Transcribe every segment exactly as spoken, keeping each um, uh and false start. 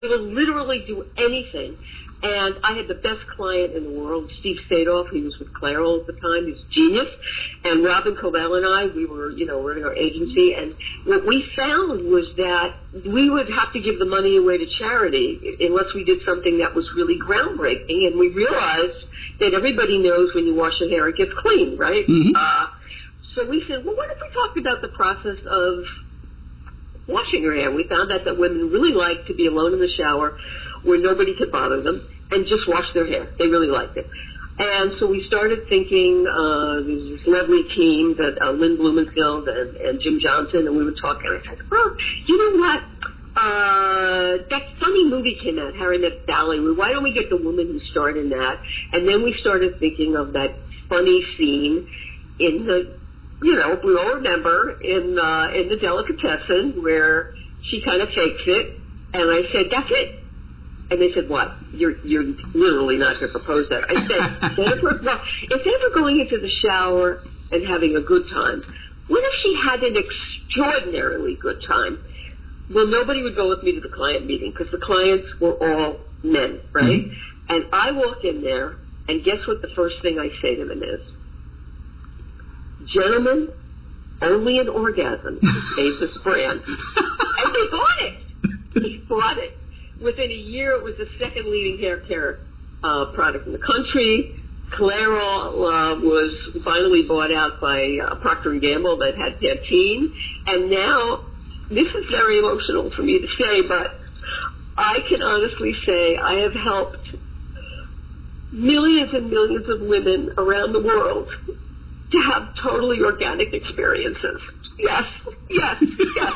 would literally do anything. And I had the best client in the world, Steve Sadoff. He was with Clairol at the time. He's a genius. And Robin Cobell and I, we were, you know, running our agency. And what we found was that we would have to give the money away to charity unless we did something that was really groundbreaking. And we realized that everybody knows when you wash your hair, it gets clean, right? Mm-hmm. Uh, so we said, well, what if we talked about the process of washing your hair? We found out that women really like to be alone in the shower where nobody could bother them and just wash their hair. They really liked it. And so we started thinking, uh, there's this lovely team that uh, Lynn Blumenfield and, and Jim Johnson, and we were talking, and I said, well, you know what? Uh, that funny movie came out, Harry Met Sally. Why don't we get the woman who starred in that? And then we started thinking of that funny scene in the, you know, we all remember, in, uh, in the Delicatessen where she kind of fakes it. And I said, that's it. And they said, what? You're you're literally not going to propose that. I said, Jennifer, well, instead of going into the shower and having a good time, what if she had an extraordinarily good time? Well, nobody would go with me to the client meeting because the clients were all men, right? Mm-hmm. And I walk in there, and guess what the first thing I say to them is? Gentlemen, only an orgasm saves this brand. And they bought it. They bought it. Within a year, it was the second leading hair care uh, product in the country. Clairol uh, was finally bought out by uh, Procter and Gamble that had Pantene. And now, this is very emotional for me to say, but I can honestly say I have helped millions and millions of women around the world to have totally organic experiences. Yes, yes, yes.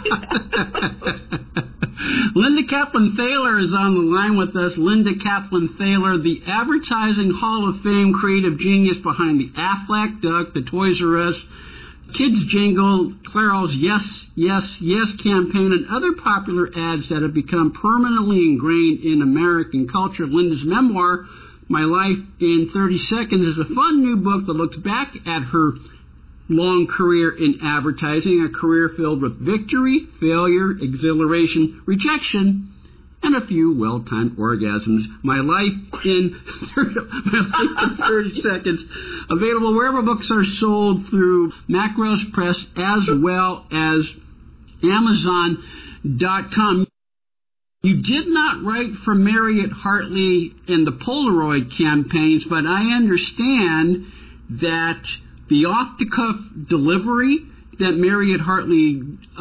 Linda Kaplan-Thaler is on the line with us. Linda Kaplan-Thaler, the Advertising Hall of Fame creative genius behind the Aflac Duck, the Toys R Us, Kids Jingle, Clairol's Yes, Yes, Yes campaign, and other popular ads that have become permanently ingrained in American culture. Linda's memoir, My Life in thirty seconds, is a fun new book that looks back at her long career in advertising, a career filled with victory, failure, exhilaration, rejection, and a few well-timed orgasms. My Life in thirty, My Life in thirty seconds, available wherever books are sold through Macros Press as well as Amazon dot com. You did not write for Marriott Hartley in the Polaroid campaigns, but I understand that the off-the-cuff delivery that Marriott Hartley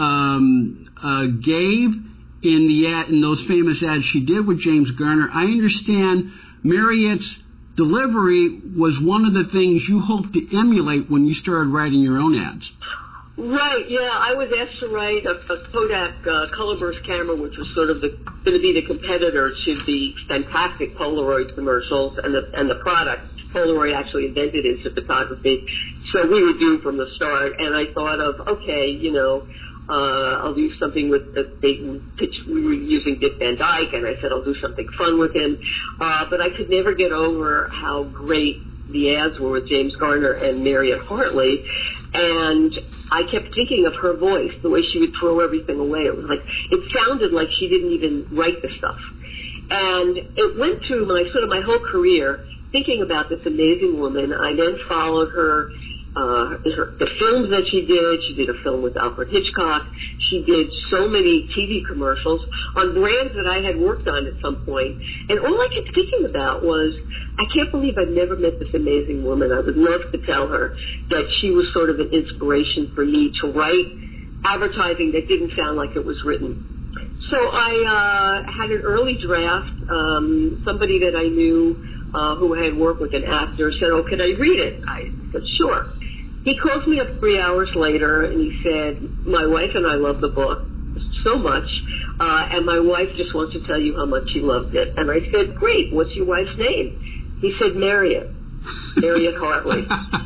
um, uh, gave in the ad, in those famous ads she did with James Garner, I understand Marriott's delivery was one of the things you hoped to emulate when you started writing your own ads. Right, yeah. I was asked to write a, a Kodak uh, colorburst camera, which was sort of the, going to be the competitor to the fantastic Polaroid commercials and the and the product. Polaroid actually invented into photography, so we were due from the start. And I thought of, okay, you know, uh, I'll do something with the big pitch. We were using Dick Van Dyke, and I said I'll do something fun with him. Uh, but I could never get over how great the ads were with James Garner and Marriott Hartley. And I kept thinking of her voice, the way she would throw everything away. It was like, it sounded like she didn't even write the stuff. And it went through my sort of my whole career thinking about this amazing woman. I then followed her, uh, her, the films that she did. She did a film with Alfred Hitchcock. She did so many T V commercials on brands that I had worked on at some point. And all I kept thinking about was, I can't believe I've never met this amazing woman. I would love to tell her that she was sort of an inspiration for me to write advertising that didn't sound like it was written. So I uh, had an early draft. Um, somebody that I knew uh, who had worked with an actor said, oh, can I read it? I said, sure. He calls me up three hours later, and he said, my wife and I love the book so much, uh, and my wife just wants to tell you how much she loved it. And I said, great, what's your wife's name? He said, Marriott. Marriott Hartley.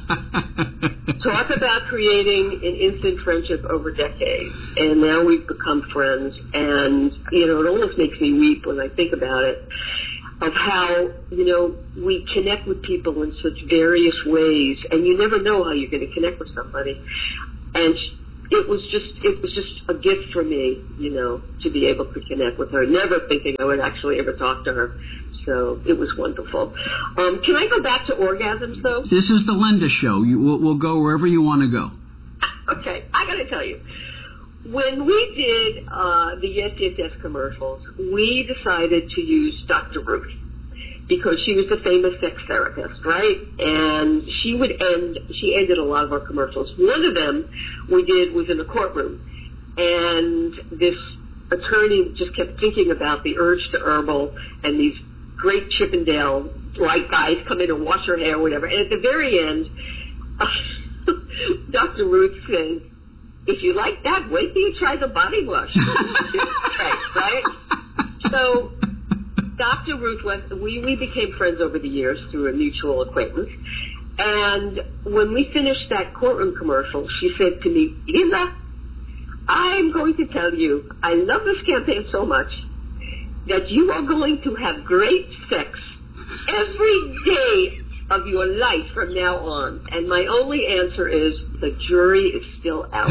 Talk about creating an instant friendship over decades. And now we've become friends. And, you know, it almost makes me weep when I think about it, of how, you know, we connect with people in such various ways. And you never know how you're going to connect with somebody. And it was just it was just a gift for me, you know, to be able to connect with her. Never thinking I would actually ever talk to her. So it was wonderful. Um, can I go back to orgasms, though? This is the Linda Show. You, we'll, we'll go wherever you want to go. Okay, I got to tell you. When we did uh, the Yes, Yes, Yes commercials, we decided to use Doctor Ruth because she was the famous sex therapist, right? And she would end, she ended a lot of our commercials. One of them we did was in a courtroom, and this attorney just kept thinking about the urge to herbal and these great Chippendale like guys come in and wash her hair or whatever. And at the very end, uh, Doctor Ruth says, if you like that, wait till you try the body wash. Right, right? So Doctor Ruth went, we, we became friends over the years through a mutual acquaintance. And when we finished that courtroom commercial, she said to me, Linda, I'm going to tell you, I love this campaign so much that you are going to have great sex every day of your life from now on. And my only answer is the jury is still out.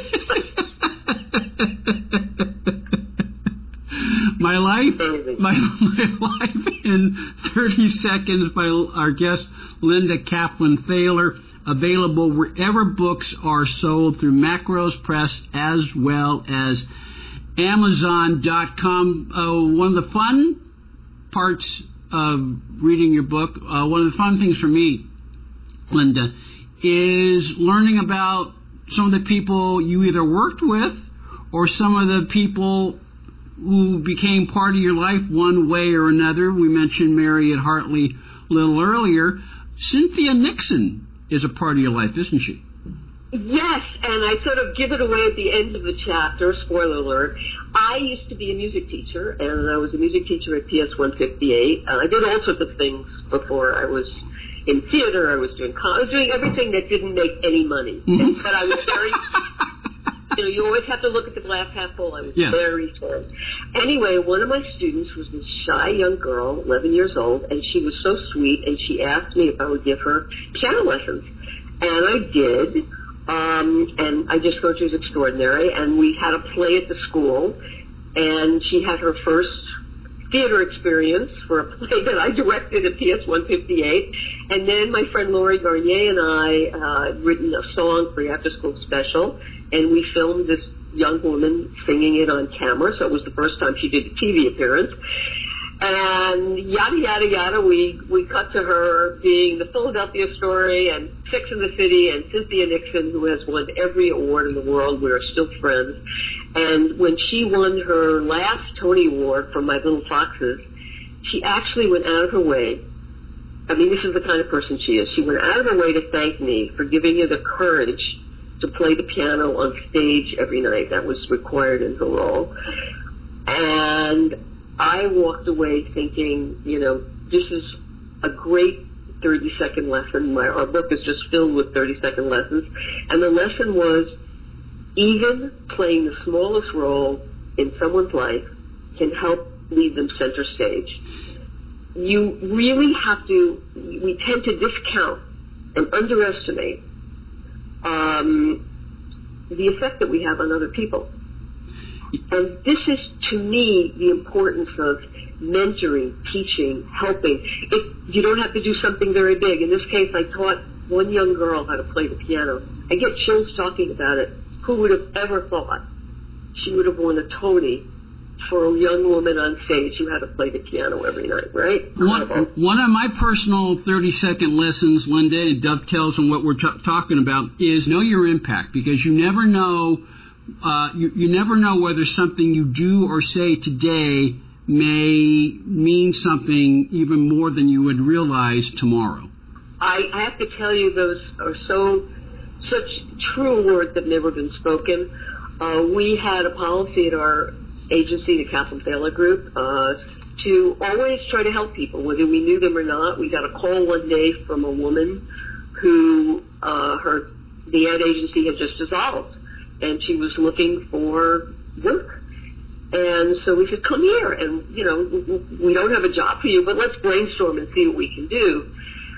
my life, my, my life in thirty seconds by our guest Linda Kaplan Thaler. Available wherever books are sold through Macrose Press as well as Amazon dot com. Uh, one of the fun parts of reading your book, uh, one of the fun things for me, Linda, is learning about some of the people you either worked with or some of the people who became part of your life one way or another. We mentioned Marriott Hartley a little earlier. Cynthia Nixon is a part of your life, isn't she? Yes, and I sort of give it away at the end of the chapter, spoiler alert. I used to be a music teacher, and I was a music teacher at P S one fifty-eight. Uh, I did all sorts of things before. I was in theater, I was doing I was doing everything that didn't make any money. Mm-hmm. But I was very, you know, you always have to look at the glass half full. I was yeah. very fun. Anyway, one of my students was this shy young girl, eleven years old, and she was so sweet, and she asked me if I would give her piano lessons. And I did. Um, and I just thought she was extraordinary. And we had a play at the school, and she had her first theater experience for a play that I directed at P S one fifty-eight. And then my friend Laurie Garnier and I uh, had written a song for the after-school special, and we filmed this young woman singing it on camera. So it was the first time she did a T V appearance. And yada, yada, yada, we, we cut to her being the Philadelphia Story and Sex and the City and Cynthia Nixon, who has won every award in the world. We are still friends. And when she won her last Tony Award for My Little Foxes, she actually went out of her way. I mean, this is the kind of person she is. She went out of her way to thank me for giving her the courage to play the piano on stage every night. That was required in her role. And I walked away thinking, you know, this is a great thirty-second lesson. My, our book is just filled with thirty-second lessons. And the lesson was, even playing the smallest role in someone's life can help lead them center stage. You really have to, we tend to discount and underestimate um, the effect that we have on other people. And this is, to me, the importance of mentoring, teaching, helping. It, you don't have to do something very big. In this case, I taught one young girl how to play the piano. I get chills talking about it. Who would have ever thought she would have won a Tony for a young woman on stage who had to play the piano every night, right? One, one of my personal thirty-second lessons, Linda, it dovetails on what we're t- talking about, is know your impact, because you never know Uh, you, you never know whether something you do or say today may mean something even more than you would realize tomorrow. I, I have to tell you, those are so such true words that have never been spoken. Uh, we had a policy at our agency, the Kaplan Thaler Group, uh, to always try to help people, whether we knew them or not. We got a call one day from a woman who uh, her the ad agency had just dissolved, and she was looking for work. And so we said, come here, and, you know, we don't have a job for you, but let's brainstorm and see what we can do.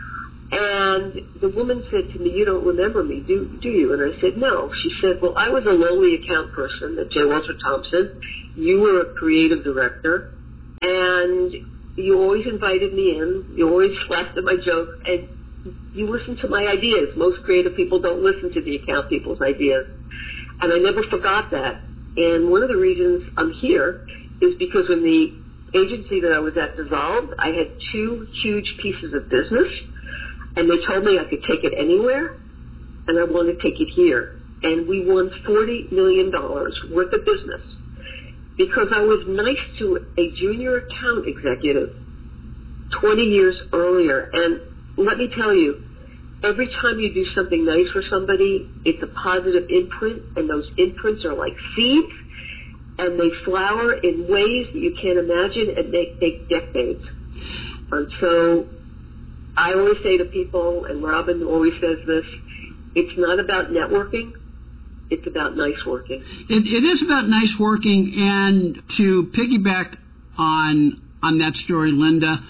And the woman said to me, you don't remember me, do, do you? And I said, no. She said, well, I was a lowly account person at J. Walter Thompson. You were a creative director, and you always invited me in. You always laughed at my jokes, and you listened to my ideas. Most creative people don't listen to the account people's ideas. And I never forgot that. And one of the reasons I'm here is because when the agency that I was at dissolved, I had two huge pieces of business, and they told me I could take it anywhere, and I want to take it here. And we won forty million dollars worth of business because I was nice to a junior account executive twenty years earlier. And let me tell you, every time you do something nice for somebody, it's a positive imprint, and those imprints are like seeds, and they flower in ways that you can't imagine, and they take decades. And so I always say to people, and Robin always says this, it's not about networking, it's about nice working. It, it is about nice working, and to piggyback on on that story, Linda,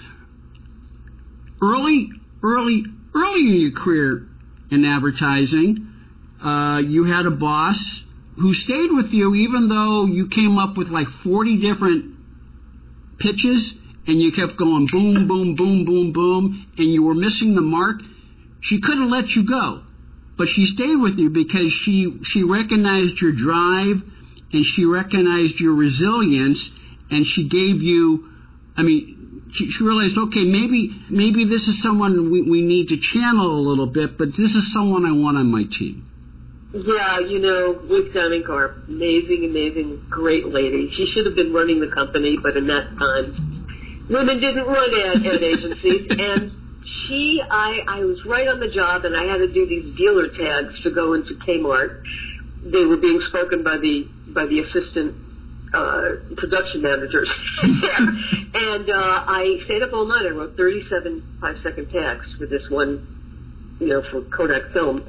early, early, early in your career in advertising, uh, you had a boss who stayed with you even though you came up with like forty different pitches, and you kept going boom, boom, boom, boom, boom, and you were missing the mark. She couldn't let you go, but she stayed with you because she she recognized your drive, and she recognized your resilience, and she gave you, I mean, she, she realized, okay, maybe maybe this is someone we, we need to channel a little bit, but this is someone I want on my team. Yeah, you know, Ruth Dunningarp, amazing, amazing, great lady. She should have been running the company, but in that time, women didn't run ad, ad agencies. And she, I, I was right on the job, and I had to do these dealer tags to go into Kmart. They were being spoken by the by the assistant uh, production managers there. And uh, I stayed up all night. I wrote thirty-seven five-second tags for this one, you know, for Kodak film.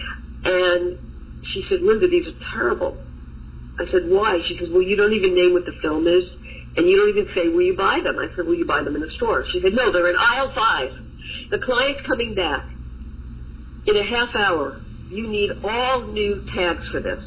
And she said, Linda, these are terrible. I said, why? She says, well, you don't even name what the film is, and you don't even say where you buy them. I said, well, you buy them in the store. She said, no, they're in aisle five. The client's coming back in a half hour. You need all new tags for this.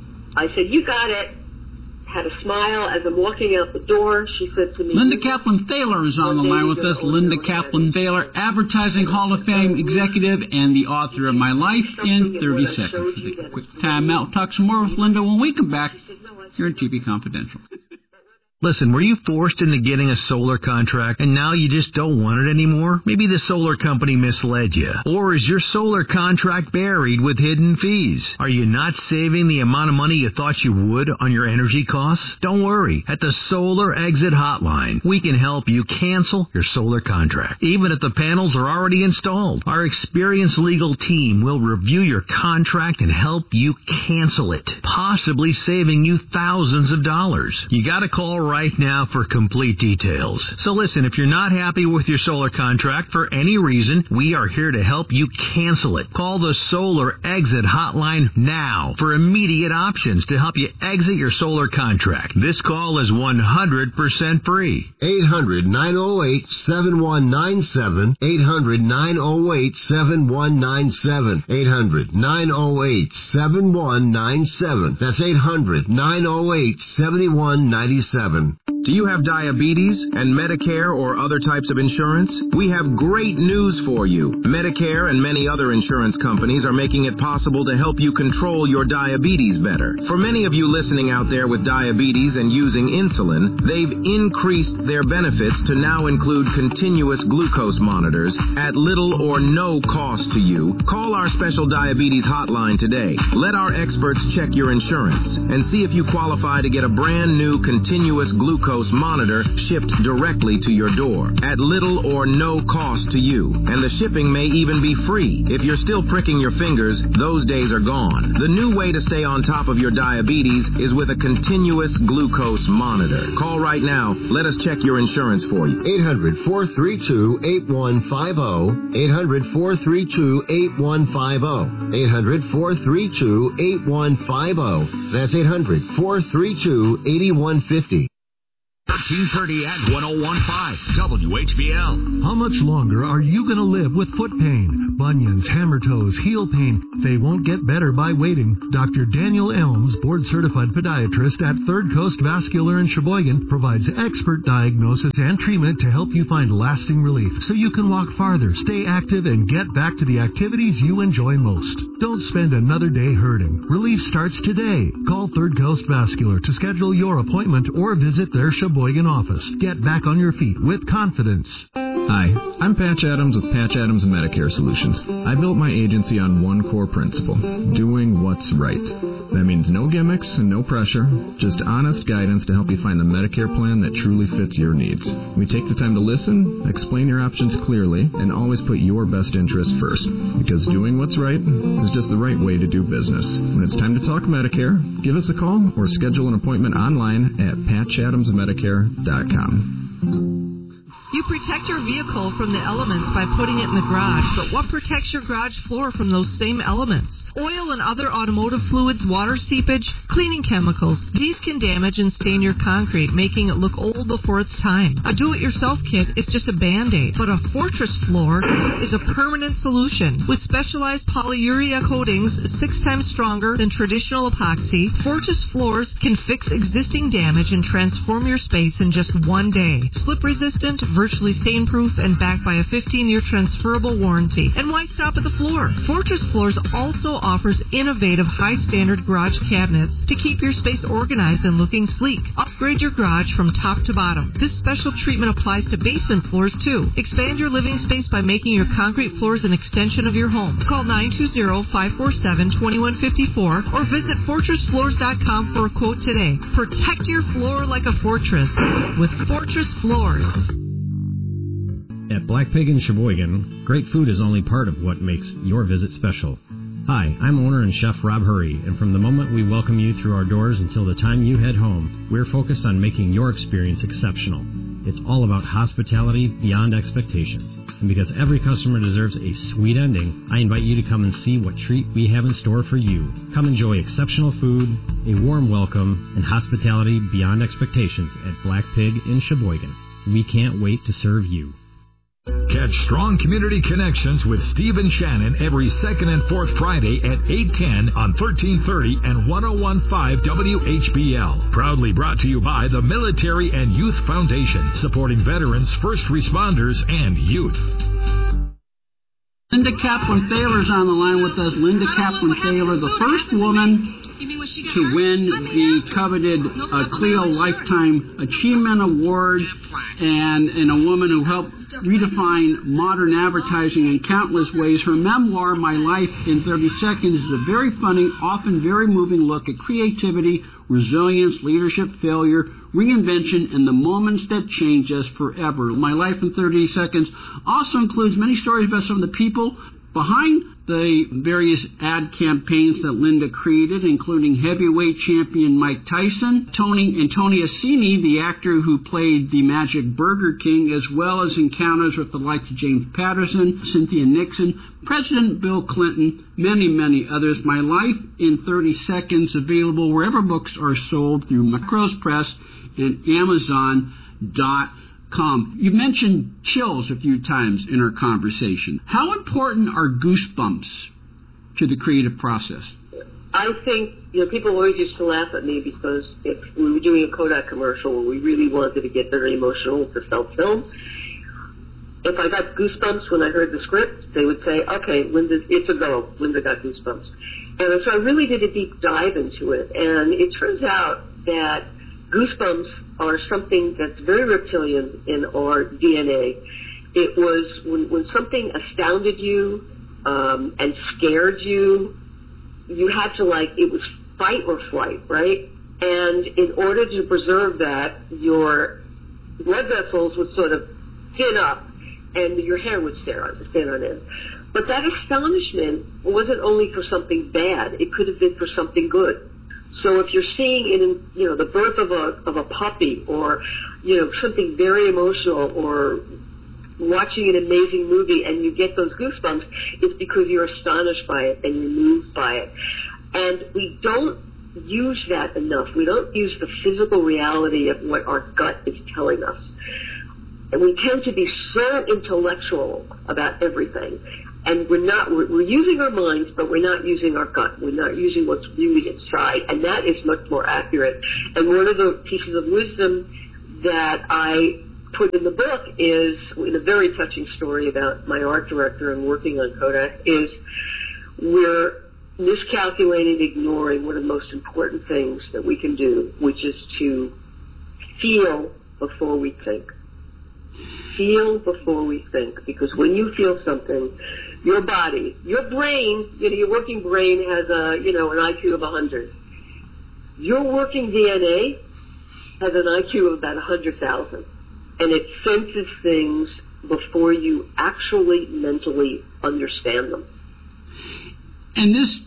I said, you got it. Had a smile as I'm walking out the door. She said to me, Linda Kaplan Thaler is on the line with us. Linda Kaplan Thaler, Advertising Hall of Fame executive and the author of My Life in thirty seconds. Take a quick time out. We'll talk some more with Linda when we come back here at T V Confidential. Listen, were you forced into getting a solar contract and now you just don't want it anymore? Maybe the solar company misled you. Or is your solar contract buried with hidden fees? Are you not saving the amount of money you thought you would on your energy costs? Don't worry. At the Solar Exit Hotline, we can help you cancel your solar contract, even if the panels are already installed. Our experienced legal team will review your contract and help you cancel it, possibly saving you thousands of dollars. You got to call right now for complete details. So listen, if you're not happy with your solar contract for any reason, we are here to help you cancel it. Call the Solar Exit Hotline now for immediate options to help you exit your solar contract. This call is one hundred percent free. eight hundred, nine oh eight, seven one nine seven. eight hundred, nine oh eight, seven one nine seven. eight hundred, nine oh eight, seven one nine seven. That's eight hundred, nine oh eight, seven one nine seven. Do you have diabetes and Medicare or other types of insurance? We have great news for you. Medicare and many other insurance companies are making it possible to help you control your diabetes better. For many of you listening out there with diabetes and using insulin, they've increased their benefits to now include continuous glucose monitors at little or no cost to you. Call our special diabetes hotline today. Let our experts check your insurance and see if you qualify to get a brand new continuous glucose monitor shipped directly to your door at little or no cost to you. And the shipping may even be free. If you're still pricking your fingers, those days are gone. The new way to stay on top of your diabetes is with a continuous glucose monitor. Call right now. Let us check your insurance for you. eight hundred, four three two, eight one five zero. eight hundred, four three two, eight one five zero. eight hundred, four three two, eight one five zero. That's eight hundred, four three two, eight one five zero. thirteen thirty and one oh one point five W H B L. How much longer are you going to live with foot pain, bunions, hammer toes, heel pain? They won't get better by waiting. Doctor Daniel Elms, board-certified podiatrist at Third Coast Vascular in Sheboygan, provides expert diagnosis and treatment to help you find lasting relief so you can walk farther, stay active, and get back to the activities you enjoy most. Don't spend another day hurting. Relief starts today. Call Third Coast Vascular to schedule your appointment or visit their Sheboygan office. Get back on your feet with confidence. Hi, I'm Patch Adams with Patch Adams Medicare Solutions. I built my agency on one core principle, doing what's right. That means no gimmicks and no pressure, just honest guidance to help you find the Medicare plan that truly fits your needs. We take the time to listen, explain your options clearly, and always put your best interest first. Because doing what's right is just the right way to do business. When it's time to talk Medicare, give us a call or schedule an appointment online at patch adams medicare dot com. You protect your vehicle from the elements by putting it in the garage, but what protects your garage floor from those same elements? Oil and other automotive fluids, water seepage, cleaning chemicals. These can damage and stain your concrete, making it look old before its time. A do-it-yourself kit is just a Band-Aid, but a Fortress floor is a permanent solution. With specialized polyurea coatings six times stronger than traditional epoxy, Fortress floors can fix existing damage and transform your space in just one day. Slip-resistant, virtually stain-proof, and backed by a fifteen-year transferable warranty. And why stop at the floor? Fortress Floors also offers innovative high-standard garage cabinets to keep your space organized and looking sleek. Upgrade your garage from top to bottom. This special treatment applies to basement floors, too. Expand your living space by making your concrete floors an extension of your home. Call nine two zero, five four seven, two one five four or visit fortress floors dot com for a quote today. Protect your floor like a fortress with Fortress Floors. At Black Pig in Sheboygan, great food is only part of what makes your visit special. Hi, I'm owner and chef Rob Hurry, and from the moment we welcome you through our doors until the time you head home, we're focused on making your experience exceptional. It's all about hospitality beyond expectations. And because every customer deserves a sweet ending, I invite you to come and see what treat we have in store for you. Come enjoy exceptional food, a warm welcome, and hospitality beyond expectations at Black Pig in Sheboygan. We can't wait to serve you. Catch Strong Community Connections with Steve and Shannon every second and fourth Friday at eight ten on thirteen thirty and one oh one point five W H B L. Proudly brought to you by the Military and Youth Foundation, supporting veterans, first responders, and youth. Linda Kaplan-Thaler's on the line with us. Linda Kaplan-Thaler, the first woman to win the coveted uh, Clio Lifetime Achievement Award, and, and a woman who helped redefine modern advertising in countless ways. Her memoir, My Life in thirty seconds, is a very funny, often very moving look at creativity, resilience, leadership, failure, reinvention, and the moments that change us forever. My Life in thirty seconds also includes many stories about some of the people behind the various ad campaigns that Linda created, including heavyweight champion Mike Tyson, Tony and Tony Assini, the actor who played the Magic Burger King, as well as encounters with the likes of James Patterson, Cynthia Nixon, President Bill Clinton, many, many others. My Life in thirty seconds, available wherever books are sold through Macros Press and Amazon dot com. You mentioned chills a few times in our conversation. How important are goosebumps to the creative process? I think, you know, people always used to laugh at me because if we were doing a Kodak commercial where we really wanted to get very emotional to sell film, if I got goosebumps when I heard the script, they would say, okay, Linda, it's a go. Linda got goosebumps. And so I really did a deep dive into it. And it turns out that goosebumps are something that's very reptilian in our D N A. It was when, when something astounded you um, and scared you, you had to, like, it was fight or flight, right? And in order to preserve that, your blood vessels would sort of thin up and your hair would stand on, stand on end. But that astonishment wasn't only for something bad. It could have been for something good. So if you're seeing it in, you know, the birth of a of a puppy, or, you know, something very emotional, or watching an amazing movie and you get those goosebumps, it's because you're astonished by it and you're moved by it. And we don't use that enough. We don't use the physical reality of what our gut is telling us. And we tend to be so intellectual about everything. And we're not, we're, we're using our minds, but we're not using our gut. We're not using what's really inside. And that is much more accurate. And one of the pieces of wisdom that I put in the book is, in a very touching story about my art director and working on Kodak, is we're miscalculating, ignoring one of the most important things that we can do, which is to feel before we think. Feel before we think, because when you feel something, your body, your brain, you know, your working brain has a, you know, an I Q of one hundred. Your working D N A has an I Q of about one hundred thousand, and it senses things before you actually mentally understand them. And this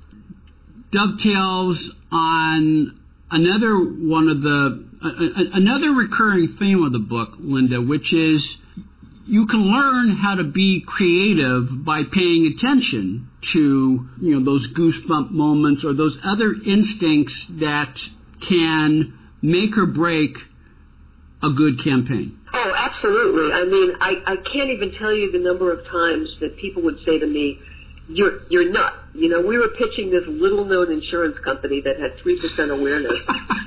dovetails on another one of the uh, another recurring theme of the book, Linda, which is you can learn how to be creative by paying attention to, you know, those goosebump moments or those other instincts that can make or break a good campaign. Oh, absolutely. I mean, I, I can't even tell you the number of times that people would say to me, You're you're nuts. You know, we were pitching this little-known insurance company that had three percent awareness,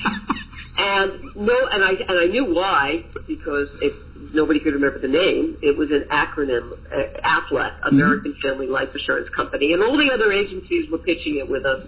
and no, and I and I knew why, because it, nobody could remember the name. It was an acronym, uh, AFLAC, American mm-hmm. Family Life Assurance Company, and all the other agencies were pitching it with us.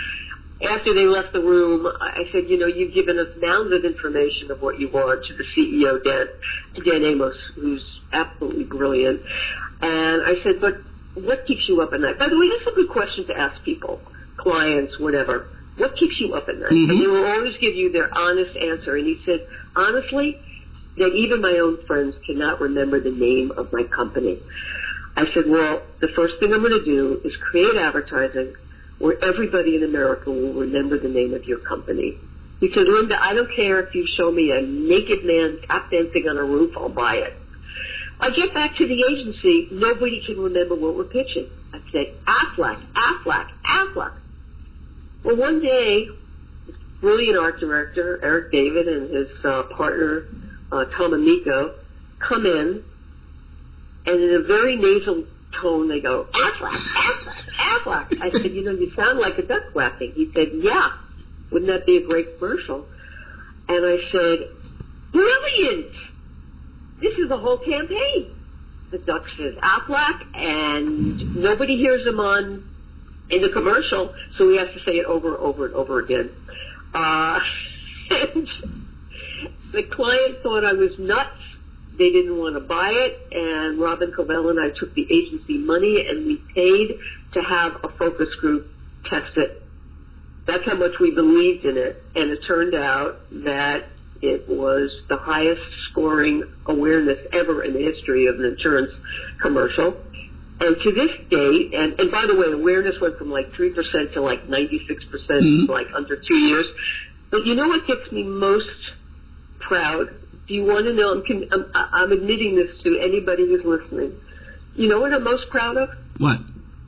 After they left the room, I said, you know, you've given us mounds of information of what you want to the C E O, Dan, Dan Amos, who's absolutely brilliant, and I said, but what keeps you up at night? By the way, that's a good question to ask people, clients, whatever. What keeps you up at night? Mm-hmm. And they will always give you their honest answer. And he said, honestly, that even my own friends cannot remember the name of my company. I said, well, the first thing I'm going to do is create advertising where everybody in America will remember the name of your company. He said, Linda, I don't care if you show me a naked man tap dancing on a roof, I'll buy it. I get back to the agency, nobody can remember what we're pitching. I said, AFLAC, AFLAC, AFLAC. Well, one day, this brilliant art director, Eric David, and his uh, partner, uh, Tom Amico, come in, and in a very nasal tone, they go, AFLAC, AFLAC, AFLAC. I said, you know, you sound like a duck quacking. He said, yeah, wouldn't that be a great commercial? And I said, brilliant. This is the whole campaign. The duck says AFLAC, and nobody hears him on in the commercial, so he has to say it over and over and over again. Uh, and the client thought I was nuts. They didn't want to buy it, and Robin Covell and I took the agency money, and we paid to have a focus group test it. That's how much we believed in it, and it turned out that it was the highest scoring awareness ever in the history of an insurance commercial. And to this date, and, and by the way, awareness went from like three percent to like ninety-six percent mm-hmm. in like under two years. But you know what gets me most proud? Do you want to know? I'm, I'm, I'm admitting this to anybody who's listening. You know what I'm most proud of? What?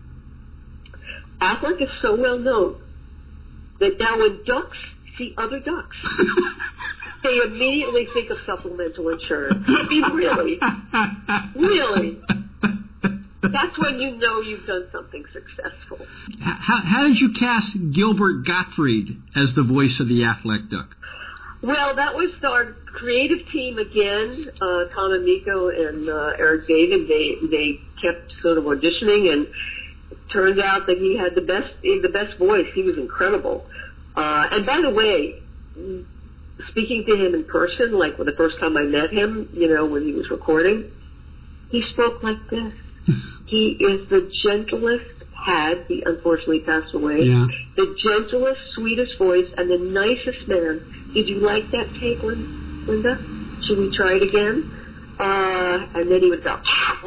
AFLAC is so well known that now when ducks see other ducks, they immediately think of supplemental insurance. I mean, really? Really? That's when you know you've done something successful. How, how did you cast Gilbert Gottfried as the voice of the AFLAC duck? Well, that was our creative team again, uh, Tom Amico and uh, Eric David. They they kept sort of auditioning, and it turned out that he had the best the best voice. He was incredible. Uh, and by the way, speaking to him in person, like the first time I met him, you know, when he was recording, he spoke like this. He is the gentlest, had, he unfortunately passed away, yeah. the gentlest, sweetest voice, and the nicest man. Did you like that take, Linda? Should we try it again? Uh, and then he would go,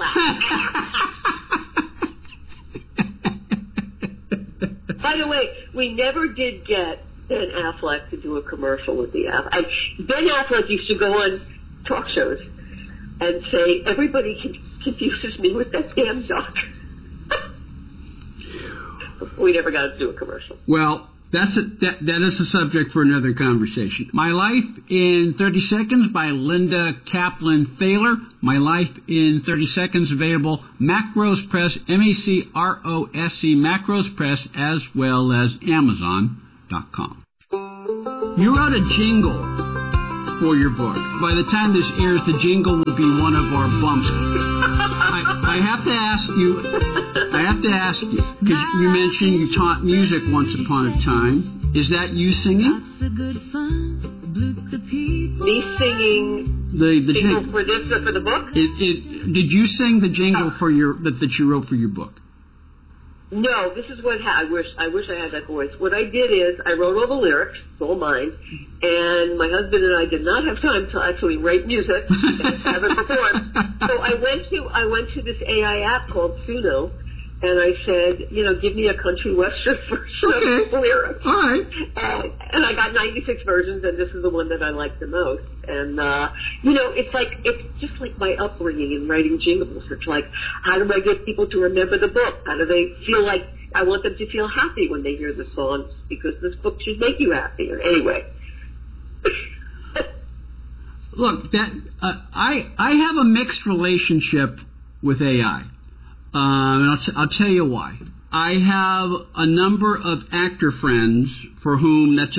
By the way, we never did get Ben Affleck to do a commercial with the Affleck. Ben Affleck used to go on talk shows and say, everybody confuses me with that damn duck. We never got to do a commercial. Well, That's a, that, that is a subject for another conversation. My Life in thirty Seconds by Linda Kaplan Thaler. My Life in thirty Seconds, available Macrose Press, M A C R O S E, Macrose Press, as well as Amazon dot com. You wrote a jingle for your book. By the time this airs, the jingle will be one of our bumps. I, I have to ask you, I have to ask you, because you mentioned you taught music once upon a time. Is that you singing? Me singing the, the jingle jing- for this, uh, for the book? It, it, did you sing the jingle for your that, that you wrote for your book? No, this is what ha- I wish. I wish I had that voice. What I did is I wrote all the lyrics, it's all mine, and my husband and I did not have time to actually write music and have it performed. So I went to I went to this A I app called Suno, and I said, you know, give me a country western version Okay. of the lyrics. All right. And, and I got ninety-six versions, and this is the one that I like the most. And, uh, you know, it's like, it's just like my upbringing in writing jingles. It's like, how do I get people to remember the book? How do they feel like, I want them to feel happy when they hear the songs, because this book should make you happy. Anyway. Look, that uh, I I have a mixed relationship with A I. Um, and I'll, t- I'll tell you why. I have a number of actor friends for whom that's a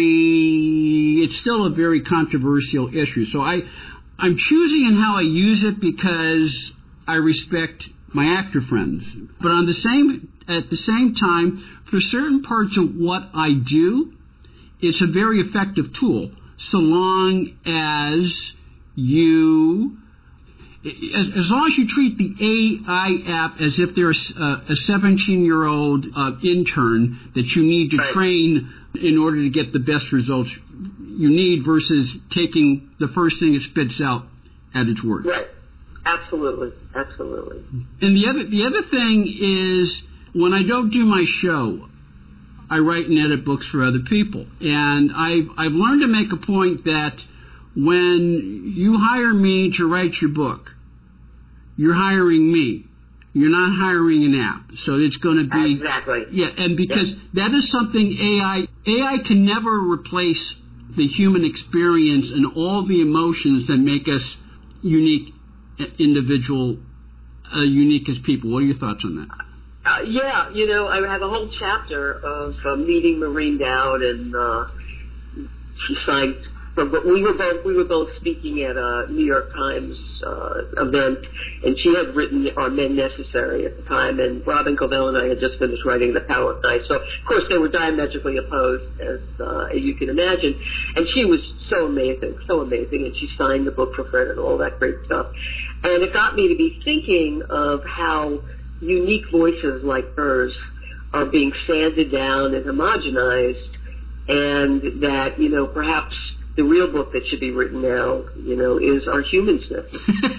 very, it's still a very controversial issue. So I, I'm choosing in how I use it because I respect my actor friends. But on the same, at the same time, for certain parts of what I do, it's a very effective tool, so long as you... As, as long as you treat the A I app as if they're a, a seventeen-year-old uh, intern that you need to right. train in order to get the best results you need, versus taking the first thing it spits out at its word. Right. Absolutely. Absolutely. And the other the other thing is, when I don't do my show, I write and edit books for other people. And I've, I've learned to make a point that when you hire me to write your book, you're hiring me. You're not hiring an app. So it's going to be... Exactly. Yeah, and because yeah. that is something A I... A I can never replace the human experience and all the emotions that make us unique, individual, uh, unique as people. What are your thoughts on that? Uh, yeah, you know, I have a whole chapter of uh, meeting Maureen Dowd, and uh, she signed... But we were both we were both speaking at a New York Times uh, event, and she had written "Are Men Necessary" at the time, and Robin Covell and I had just finished writing "The Power of Night." So, of course, they were diametrically opposed, as uh, you can imagine. And she was so amazing, so amazing, and she signed the book for Fred and all that great stuff. And it got me to be thinking of how unique voices like hers are being sanded down and homogenized, and that, you know, perhaps the real book that should be written now, you know, is our humanness.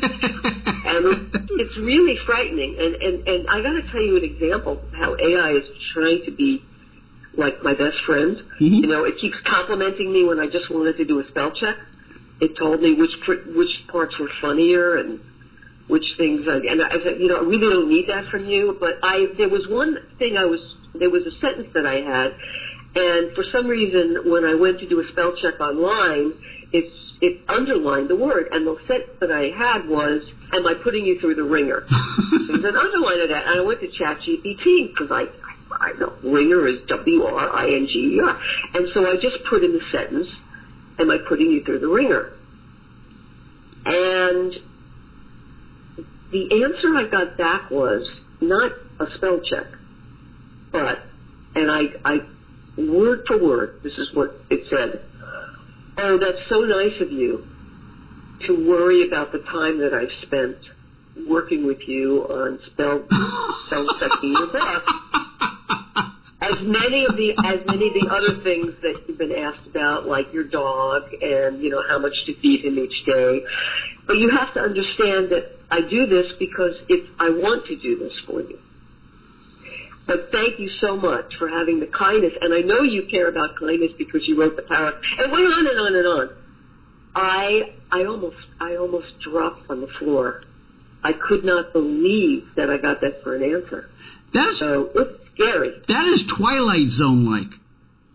And it's really frightening. And, and, and I got to tell you an example of how A I is trying to be like my best friend. Mm-hmm. You know, it keeps complimenting me when I just wanted to do a spell check. It told me which which parts were funnier and which things. I, and I said, you know, I really don't need that from you. But I there was one thing I was there was a sentence that I had. And for some reason, when I went to do a spell check online, it's, it underlined the word. And the sentence that I had was, am I putting you through the ringer? So it said, underline of that. And I went to ChatGPT, because I, I, I know ringer is W R I N G E R. And so I just put in the sentence, am I putting you through the ringer? And the answer I got back was not a spell check, but, and I, I, word for word, this is what it said. Oh, that's so nice of you to worry about the time that I've spent working with you on spell, spell checking your book. As many of the as many of the other things that you've been asked about, like your dog and, you know, how much to feed him each day. But you have to understand that I do this because it's, I want to do this for you. But thank you so much for having the kindness, and I know you care about kindness because you wrote The Power. And went on and on and on. I I almost I almost dropped on the floor. I could not believe that I got that for an answer. That's so it's scary. That is Twilight Zone like.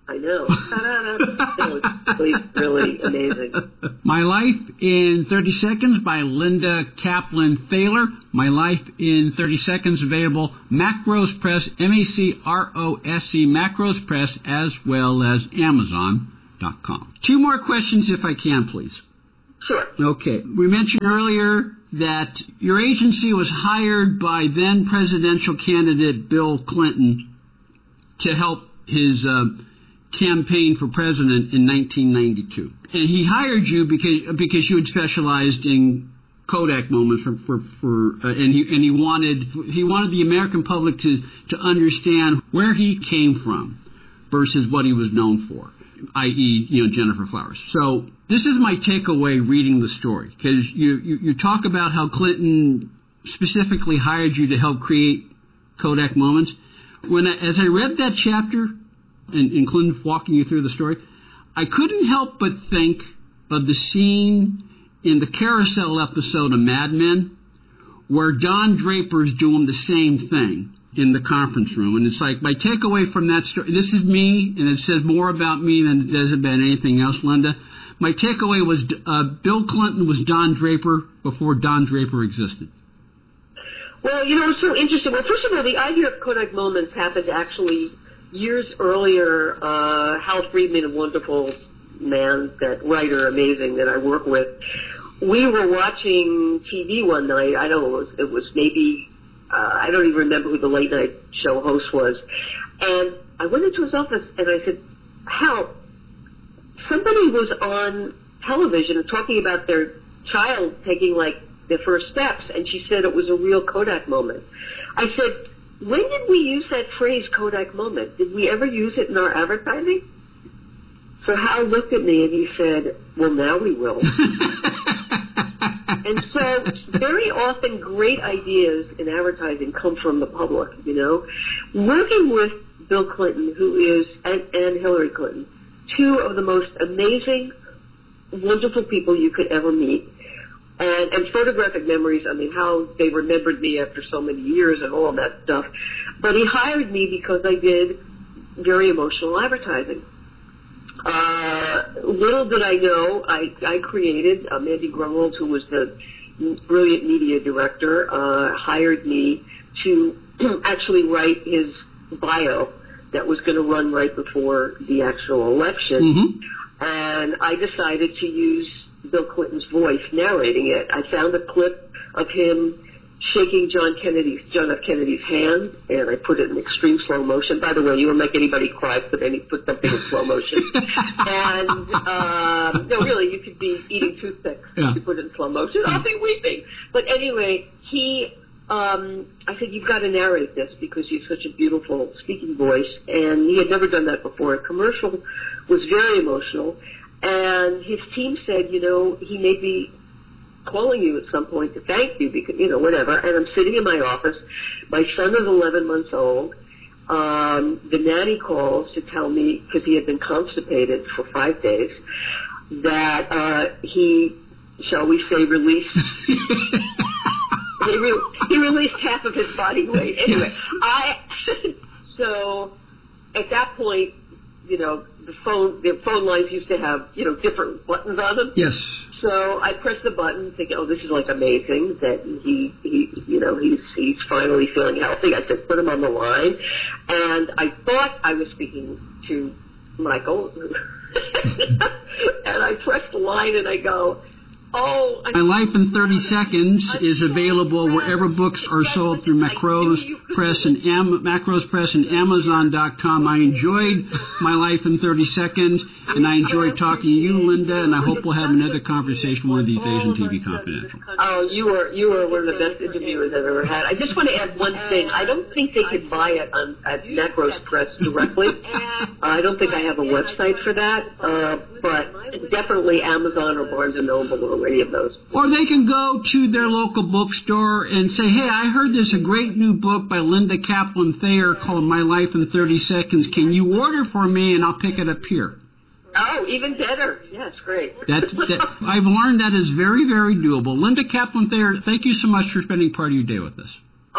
I know. That was really, really amazing. My Life in thirty seconds by Linda Kaplan Thaler. My Life in thirty seconds, available Macrose Press, M A C R O S E, Macrose Press, as well as Amazon dot com. Two more questions, if I can, please. Sure. Okay. We mentioned earlier that your agency was hired by then presidential candidate Bill Clinton to help his uh, campaign for president in nineteen ninety-two. And he hired you because because you had specialized in Kodak moments for for, for uh, and he and he wanted he wanted the American public to to understand where he came from versus what he was known for, that is, you know, Gennifer Flowers. So this is my takeaway reading the story, because you, you you talk about how Clinton specifically hired you to help create Kodak moments. When I, as I read that chapter, and, and Clinton walking you through the story, I couldn't help but think of the scene in the Carousel episode of Mad Men, where Don Draper's doing the same thing in the conference room. And it's like, my takeaway from that story, this is me, and it says more about me than it does about anything else, Linda. My takeaway was uh, Bill Clinton was Don Draper before Don Draper existed. Well, you know, it's so interesting. Well, first of all, the idea of Kodak Moments happened actually years earlier. Uh, Hal Friedman, a wonderful man, that writer, amazing, that I work with, we were watching T V one night. I don't know, it was, it was maybe, uh, I don't even remember who the late night show host was. And I went into his office and I said, Hal, somebody was on television talking about their child taking, like, their first steps, and she said it was a real Kodak moment. I said, when did we use that phrase, Kodak moment? Did we ever use it in our advertising? So Hal looked at me and he said, well, now we will. And so very often great ideas in advertising come from the public, you know. Working with Bill Clinton, who is, and, and Hillary Clinton, two of the most amazing, wonderful people you could ever meet. And, and photographic memories, I mean, how they remembered me after so many years and all that stuff. But he hired me because I did very emotional advertising. Uh, little did I know, I, I created, uh, Mandy Grunwald, who was the brilliant media director, uh, hired me to actually write his bio that was going to run right before the actual election. Mm-hmm. And I decided to use Bill Clinton's voice narrating it. I found a clip of him shaking John Kennedy's, John F. Kennedy's hand, and I put it in extreme slow motion. By the way, you will make anybody cry, but then you put something in slow motion. And, um, no, really, you could be eating toothpicks yeah. if you put it in slow motion. I'll be weeping. But anyway, he, um, I said, you've got to narrate this because you have such a beautiful speaking voice. And he had never done that before. A commercial was very emotional. And his team said, you know, he may be calling you at some point to thank you because, you know, whatever. And I'm sitting in my office. My son is eleven months old. Um, the nanny calls to tell me, because he had been constipated for five days, that uh, he, shall we say, released... he, re- he released half of his body weight. Anyway, I... so, at that point, you know, the phone, the phone lines used to have, you know, different buttons on them. Yes. So I pressed the button, thinking, oh, this is like amazing that he, he, you know, he's he's finally feeling healthy. I said, put him on the line, and I thought I was speaking to Michael, and I pressed the line, and I go, oh. My Life in thirty seconds is available wherever books are sold through Macrose Press and Am- Macrose Press and Amazon dot com. I enjoyed My Life in thirty seconds, and I enjoyed talking to you, Linda, and I hope we'll have another conversation one of these days on T V Confidential. Oh, you are you are one of the best interviewers I've ever had. I just want to add one thing. I don't think they could buy it on at Macrose Press directly. I don't think I have a website for that, uh, but definitely Amazon or Barnes and Noble or any of those. Or they can go to their local bookstore and say, hey, I heard there's a great new book by Linda Kaplan Thaler called My Life in thirty seconds. Can you order for me and I'll pick it up here? Oh, even better. Yes, great. That's, that, I've learned that is very, very doable. Linda Kaplan Thaler, thank you so much for spending part of your day with us.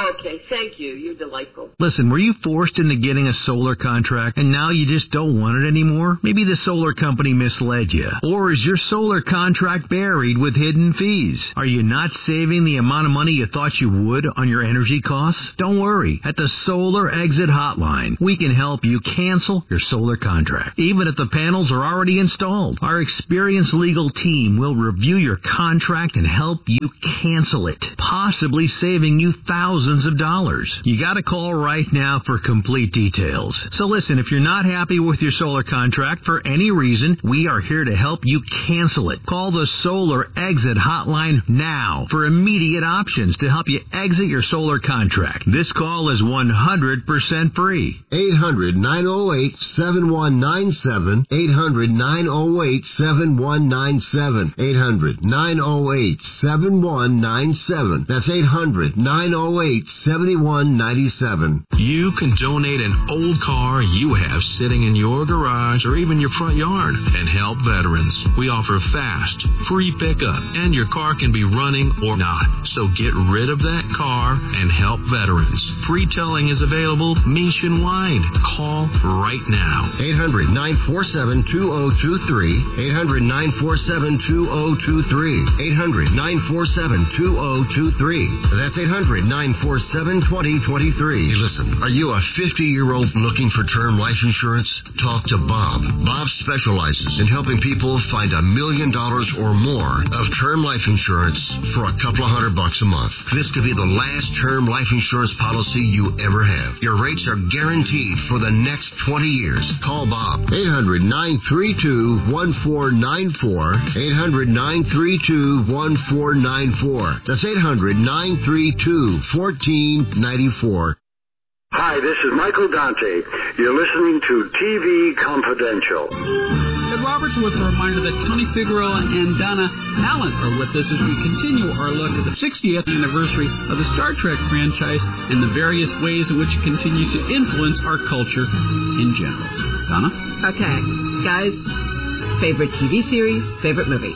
Okay, thank you. You're delightful. Listen, were you forced into getting a solar contract and now you just don't want it anymore? Maybe the solar company misled you. Or is your solar contract buried with hidden fees? Are you not saving the amount of money you thought you would on your energy costs? Don't worry. At the Solar Exit Hotline, we can help you cancel your solar contract, even if the panels are already installed. Our experienced legal team will review your contract and help you cancel it, possibly saving you thousands of dollars. You got to call right now for complete details. So listen, if you're not happy with your solar contract for any reason, we are here to help you cancel it. Call the Solar Exit Hotline now for immediate options to help you exit your solar contract. This call is one hundred percent free. eight hundred, nine oh eight, seven one nine seven. eight hundred, nine oh eight, seven one nine seven. eight hundred, nine oh eight, seven one nine seven. That's eight hundred, nine oh eight, seven one nine seven. You can donate an old car you have sitting in your garage or even your front yard and help veterans. We offer fast, free pickup, and your car can be running or not. So get rid of that car and help veterans. Free towing is available nationwide. Call right now. eight hundred, nine four seven, two oh two three. eight hundred, nine four seven, two oh two three. eight hundred, nine four seven, two oh two three. That's eight hundred, nine four seven, two oh two three. Hey, listen, are you a fifty-year-old looking for term life insurance? Talk to Bob. Bob specializes in helping people find a million dollars or more of term life insurance for a couple of hundred bucks a month. This could be the last term life insurance policy you ever have. Your rates are guaranteed for the next twenty years. Call Bob. eight hundred, nine three two, one four nine four. eight hundred, nine three two, one four nine four. That's eight hundred, nine three two, one four nine four. Hi, this is Michael Dante. You're listening to T V Confidential. Ed Roberts with a reminder that Tony Figueroa and Donna Allen are with us as we continue our look at the sixtieth anniversary of the Star Trek franchise and the various ways in which it continues to influence our culture in general. Donna? Okay, guys, favorite T V series, favorite movie?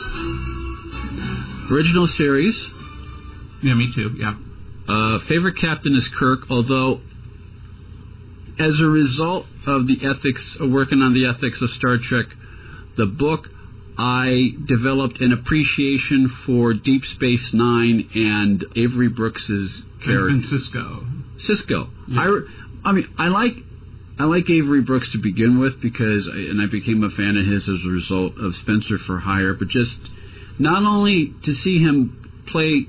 Original series. Yeah, me too, yeah. Uh, favorite captain is Kirk, although as a result of the ethics, of working on the ethics of Star Trek, the book, I developed an appreciation for Deep Space Nine and Avery Brooks's character. And Cisco. Cisco. Yeah. I, I mean, I like I like Avery Brooks to begin with because, I, and I became a fan of his as a result of Spencer for Hire, but just not only to see him play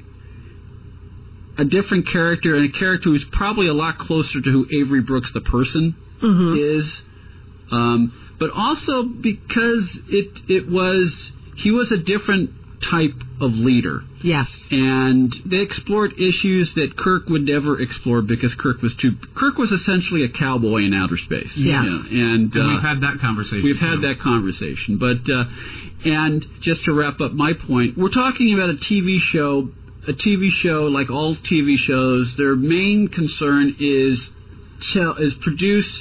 a different character, and a character who's probably a lot closer to who Avery Brooks the person mm-hmm. is, um, but also because it it was he was a different type of leader. Yes, and they explored issues that Kirk would never explore because Kirk was too. Kirk was essentially a cowboy in outer space. Yes, you know, and, and uh, we've had that conversation. We've too. had that conversation, but uh, and just to wrap up my point, we're talking about a T V show. A T V show, like all T V shows, their main concern is tell, is produce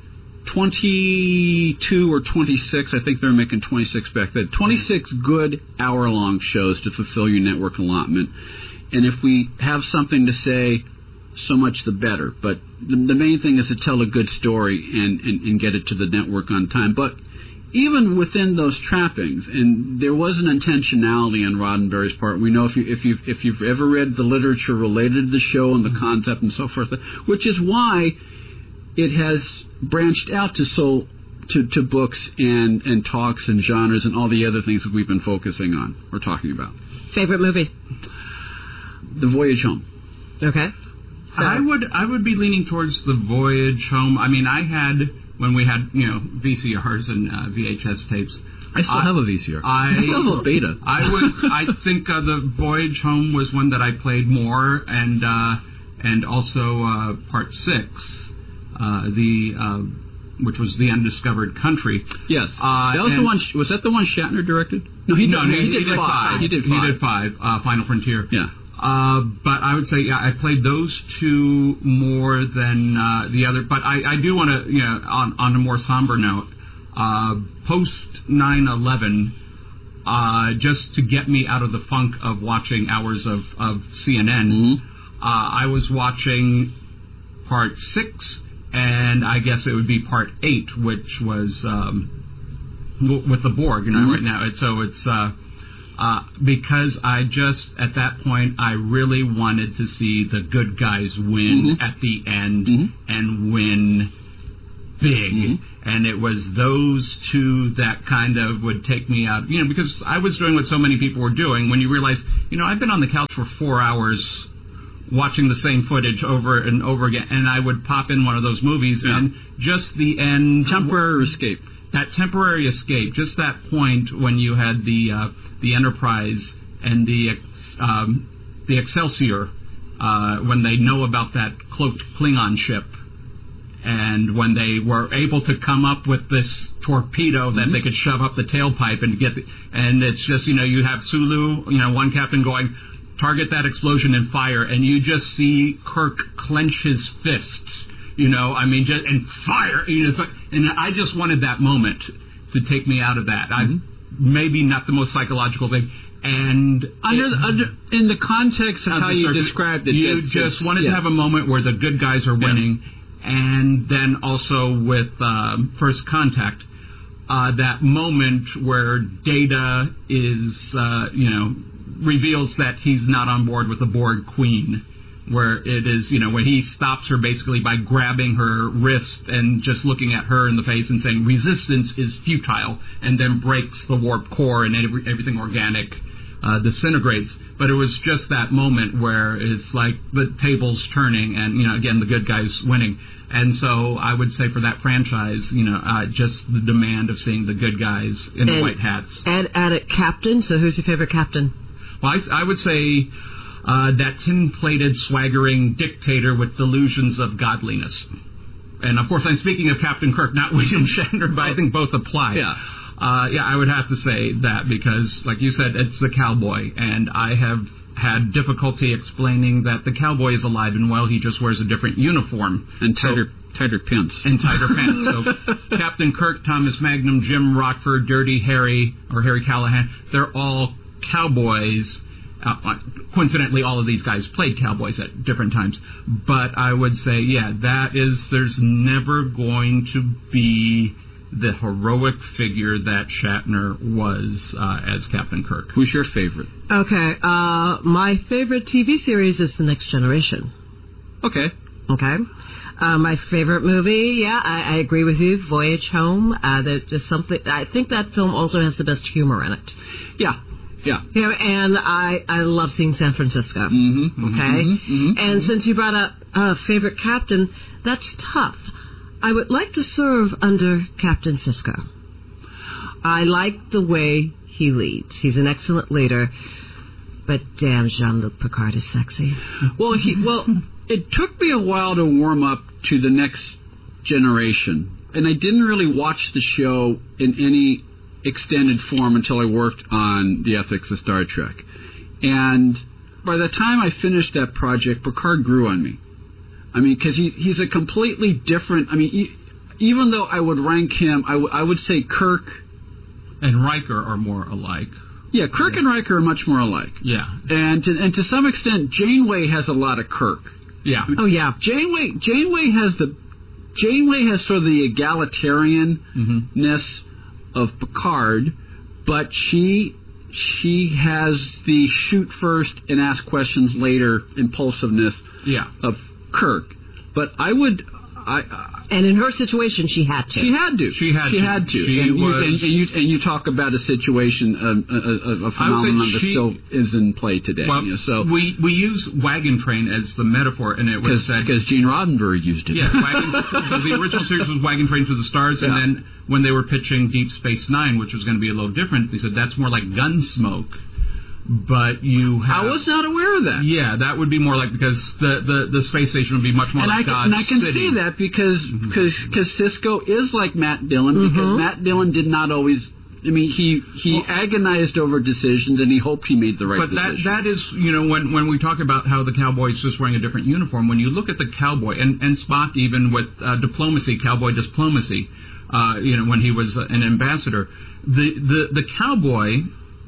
twenty-two or twenty-six, I think they were making twenty-six back then, twenty-six good hour-long shows to fulfill your network allotment. And if we have something to say, so much the better. But the, the main thing is to tell a good story and, and, and get it to the network on time. But even within those trappings, and there was an intentionality on Roddenberry's part. We know if you if you if you've ever read the literature related to the show and the concept and so forth, which is why it has branched out to so to, to books and, and talks and genres and all the other things that we've been focusing on or talking about. Favorite movie? The Voyage Home. Okay. So. I would I would be leaning towards The Voyage Home. I mean, I had. When we had, you know, V C Rs and uh, V H S tapes. I still I, have a V C R. I, I still have a beta. I would. I think uh, the Voyage Home was one that I played more, and uh, and also uh, Part Six, uh, the uh, which was the Undiscovered Country. Yes. Uh, they also one, was that the one Shatner directed? No, he, no, did, no, he, he, did, he did five. five. He did five. He did five. Uh, Final Frontier. Yeah. Uh, but I would say, yeah, I played those two more than uh, the other. But I, I do want to, you know, on, on a more somber note, uh, post nine eleven, uh, just to get me out of the funk of watching hours of, of C N N, I was watching part six, and I guess it would be part eight, which was um, w- with the Borg, you know, mm-hmm. right now. And so it's uh, uh, because I just, at that point, I really wanted to see the good guys win mm-hmm. at the end mm-hmm. and win big. Mm-hmm. And it was those two that kind of would take me out, you know, because I was doing what so many people were doing. When you realize, you know, I've been on the couch for four hours watching the same footage over and over again, and I would pop in one of those movies, yeah. and just the end... Temporary escape. That temporary escape, just that point when you had the uh, the Enterprise and the um, the Excelsior, uh, when they know about that cloaked Klingon ship, and when they were able to come up with this torpedo that mm-hmm. they could shove up the tailpipe and get, the, and it's just, you know, you have Sulu, you know, one captain going, target that explosion and fire, and you just see Kirk clench his fist, you know, I mean, just, and fire, you know, it's like, and I just wanted that moment to take me out of that. Mm-hmm. I maybe not the most psychological thing. And under, it, under in the context of how you circuit, described it, you just wanted yeah. to have a moment where the good guys are winning. Yeah. And then also with um, First Contact, uh, that moment where Data is, uh, you know, reveals that he's not on board with the Borg Queen, where it is, you know, when he stops her basically by grabbing her wrist and just looking at her in the face and saying resistance is futile, and then breaks the warp core and every, everything organic uh, disintegrates. But it was just that moment where it's like the tables turning and, you know, again, the good guys winning. And so I would say for that franchise, you know, uh, just the demand of seeing the good guys in and, the white hats. And add it captain. So who's your favorite captain? Well, I, I would say uh, that tin-plated, swaggering dictator with delusions of godliness. And, of course, I'm speaking of Captain Kirk, not William Shatner, but I think both apply. Yeah. Uh, yeah, I would have to say that because, like you said, it's the cowboy, and I have had difficulty explaining that the cowboy is alive and well. He just wears a different uniform. And tighter so, tighter pants. And tighter pants. So Captain Kirk, Thomas Magnum, Jim Rockford, Dirty Harry, or Harry Callahan, they're all cowboys. Uh, coincidentally, all of these guys played cowboys at different times. But I would say, yeah, that is, there's never going to be the heroic figure that Shatner was uh, as Captain Kirk. Who's your favorite? Okay, uh, my favorite T V series is The Next Generation. Okay. Okay. Uh, my favorite movie, yeah, I, I agree with you, Voyage Home. Uh, there's just something, I think that film also has the best humor in it. Yeah. Yeah. You know, and I, I love seeing San Francisco. Mm-hmm, okay? Mm-hmm, mm-hmm, and mm-hmm. since you brought up uh, favorite captain, that's tough. I would like to serve under Captain Sisko. I like the way he leads. He's an excellent leader, but damn, Jean-Luc Picard is sexy. Well, he, well, it took me a while to warm up to The Next Generation, and I didn't really watch the show in any extended form until I worked on the ethics of Star Trek. And by the time I finished that project, Picard grew on me. I mean, because he, he's a completely different... I mean, he, even though I would rank him, I, w- I would say Kirk... And Riker are more alike. Yeah, Kirk yeah. and Riker are much more alike. Yeah. And to, and to some extent, Janeway has a lot of Kirk. Yeah. Oh, yeah. Janeway Janeway has the... Janeway has sort of the egalitarian-ness mm-hmm. of Picard, but she... She has the shoot first and ask questions later impulsiveness yeah. of Kirk, but I would, I, uh, and in her situation, she had to. She had to. She had she to. Had to. She and, was, you, and, and, you, and you talk about a situation, a, a, a phenomenon that she, still is in play today. Well, you know, so we we use wagon train as the metaphor, and it was said because Gene Roddenberry used it. Yeah, wagon, so the original series was Wagon Train to the Stars, and yeah. then when they were pitching Deep Space Nine, which was going to be a little different, they said that's more like Gunsmoke. But you have... I was not aware of that. Yeah, that would be more like, because the, the, the space station would be much more and like I, Dodge And I can City. see that because mm-hmm. cause, cause Sisko is like Matt Dillon, mm-hmm. because Matt Dillon did not always... I mean, he he well, agonized over decisions, and he hoped he made the right but decision. But that, that is, you know, when, when we talk about how the cowboy is just wearing a different uniform, when you look at the cowboy, and, and Spock even with uh, diplomacy, cowboy diplomacy, uh, you know, when he was an ambassador, the, the, the cowboy...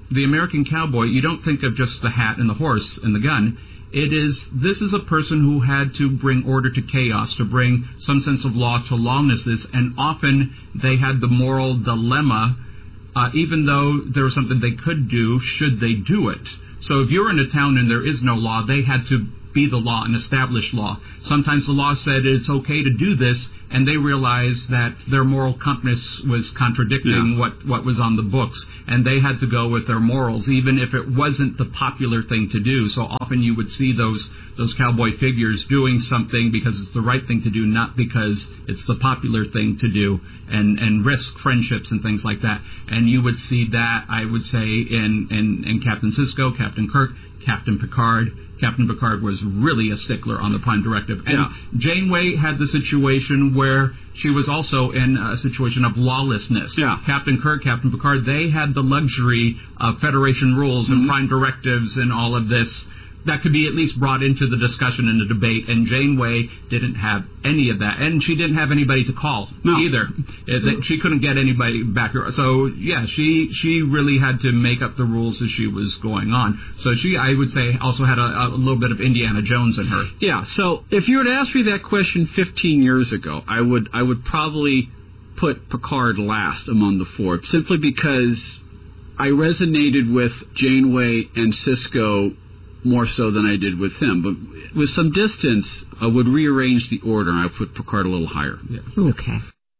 the American cowboy, you don't think of just the hat and the horse and the gun. It is, this is a person who had to bring order to chaos, to bring some sense of law to lawlessness, and often they had the moral dilemma, uh, even though there was something they could do, should they do it? So if you're in a town and there is no law, they had to be the law and establish law. Sometimes the law said it's okay to do this, and they realized that their moral compass was contradicting yeah. what, what was on the books, and they had to go with their morals, even if it wasn't the popular thing to do. So often you would see those those cowboy figures doing something because it's the right thing to do, not because it's the popular thing to do, and, and risk friendships and things like that. And you would see that, I would say, in, in, in Captain Sisko, Captain Kirk, Captain Picard. Captain Picard was really a stickler on the Prime Directive. And yeah. Janeway had the situation where she was also in a situation of lawlessness. Yeah. Captain Kirk, Captain Picard, they had the luxury of Federation rules mm-hmm. and Prime Directives and all of this that could be at least brought into the discussion and the debate, and Janeway didn't have any of that. And she didn't have anybody to call no. either. It, she couldn't get anybody back. So, yeah, she she really had to make up the rules as she was going on. So she, I would say, also had a, a little bit of Indiana Jones in her. Yeah, so if you were to ask me that question fifteen years ago, I would I would probably put Picard last among the four, simply because I resonated with Janeway and Sisko more so than I did with him. But with some distance, I would rearrange the order, and I would put Picard a little higher. Yeah. Okay.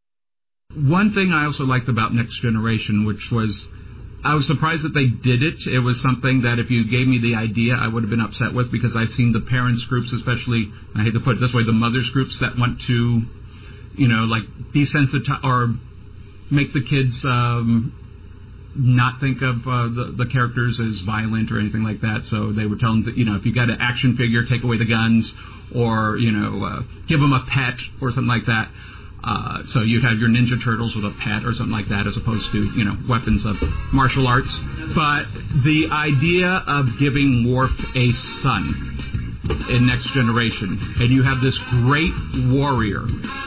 One thing I also liked about Next Generation, which was, I was surprised that they did it. It was something that if you gave me the idea, I would have been upset with, because I've seen the parents groups, especially, I hate to put it this way, the mothers groups that want to, you know, like desensitize or make the kids um, not think of uh, the, the characters as violent or anything like that. So they would tell them that, you know, if you got an action figure, take away the guns, or, you know, uh, give them a pet or something like that. Uh, so you'd have your Ninja Turtles with a pet or something like that, as opposed to, you know, weapons of martial arts. But the idea of giving Worf a son in Next Generation, and you have this great warrior,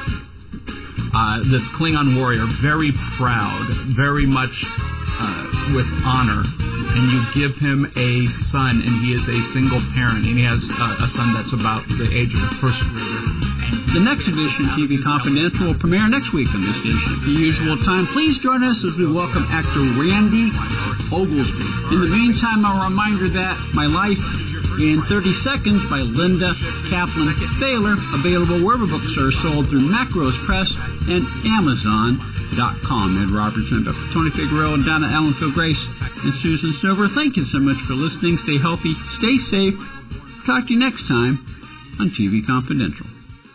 uh, this Klingon warrior, very proud, very much uh, with honor, and you give him a son, and he is a single parent, and he has uh, a son that's about the age of a first grader. The next edition of T V Confidential will premiere next week on this station at the usual time. Please join us as we welcome actor Randy Oglesby. In the meantime, a reminder that My Life in thirty seconds by Linda Kaplan Thaler, available wherever books are sold through Macros Press and Amazon dot com. Ed Robertson, Doctor Tony Figueroa, and Donna Allen, Phil Grace, and Susan Silver. Thank you so much for listening. Stay healthy, stay safe. Talk to you next time on T V Confidential.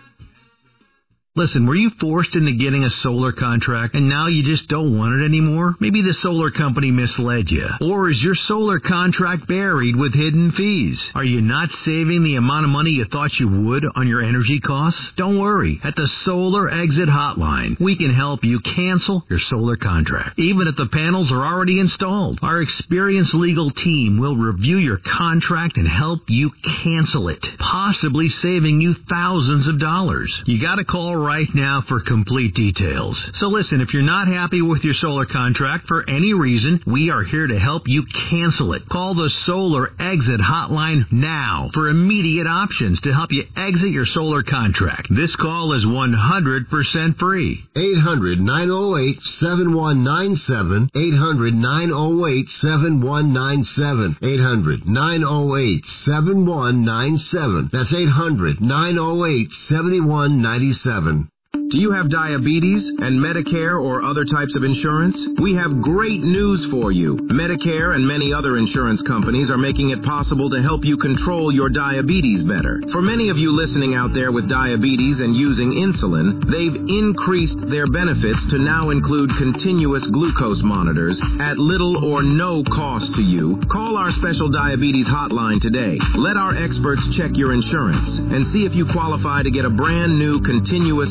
Listen, were you forced into getting a solar contract and now you just don't want it anymore? Maybe the solar company misled you. Or is your solar contract buried with hidden fees? Are you not saving the amount of money you thought you would on your energy costs? Don't worry. At the Solar Exit Hotline, we can help you cancel your solar contract, even if the panels are already installed. Our experienced legal team will review your contract and help you cancel it, possibly saving you thousands of dollars. You gotta call right now for complete details. So listen, if you're not happy with your solar contract for any reason, we are here to help you cancel it. Call the Solar Exit Hotline now for immediate options to help you exit your solar contract. This call is one hundred percent free. eight hundred, nine oh eight, seven one nine seven. eight hundred, nine oh eight, seven one nine seven. eight hundred, nine oh eight, seven one nine seven. That's eight hundred, nine oh eight, seven one nine seven. Do you have diabetes and Medicare or other types of insurance? We have great news for you. Medicare and many other insurance companies are making it possible to help you control your diabetes better. For many of you listening out there with diabetes and using insulin, they've increased their benefits to now include continuous glucose monitors at little or no cost to you. Call our special diabetes hotline today. Let our experts check your insurance and see if you qualify to get a brand new continuous glucose